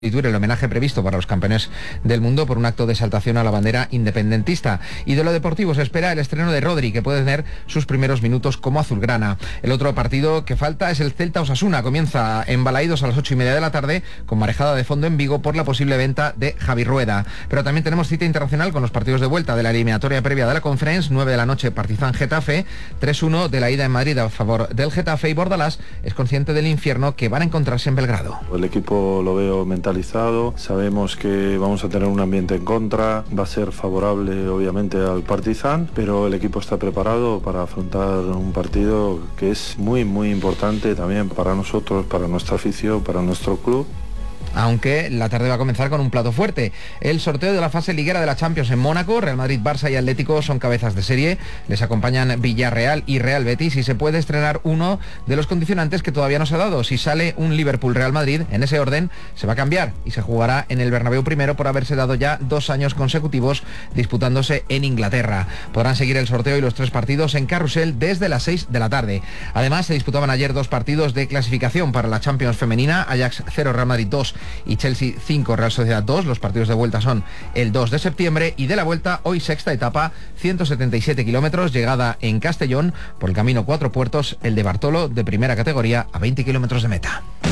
el homenaje previsto para los campeones del mundo por un acto de exaltación a la bandera independentista. Y de lo deportivo se espera el estreno de Rodri, que puede tener sus primeros minutos como azulgrana. El otro partido que falta es el Celta-Osasuna. Comienza en Balaídos a las 8:30 de la tarde, con marejada de fondo en Vigo por la posible venta de Javi Rueda. Pero también tenemos cita internacional con los partidos de vuelta de la eliminatoria previa de la Conference. 9 de la noche, Partizan-Getafe, 3-1 de la ida en Madrid a favor del Getafe, y Bordalás es consciente del infierno que van a encontrarse en Belgrado. El equipo lo veo mentalizado, sabemos que vamos a tener un ambiente en contra, va a ser favorable obviamente al Partizan, pero el equipo está preparado para afrontar un partido que es muy importante también para nosotros, para nuestra afición, para nuestro club. Aunque la tarde va a comenzar con un plato fuerte. El sorteo de la fase liguera de la Champions en Mónaco. Real Madrid, Barça y Atlético son cabezas de serie. Les acompañan Villarreal y Real Betis, y se puede estrenar uno de los condicionantes que todavía no se ha dado. Si sale un Liverpool-Real Madrid, en ese orden se va a cambiar y se jugará en el Bernabéu primero, por haberse dado ya 2 años consecutivos disputándose en Inglaterra. Podrán seguir el sorteo y los 3 partidos en Carrusel desde las 6 de la tarde. Además, se disputaban ayer 2 partidos de clasificación para la Champions femenina. Ajax 0, Real Madrid 2 y Chelsea 5, Real Sociedad 2. Los partidos de vuelta son el 2 de septiembre, y de la vuelta hoy sexta etapa, 177 kilómetros, llegada en Castellón por el camino 4 Puertos, el de Bartolo, de primera categoría, a 20 kilómetros de meta.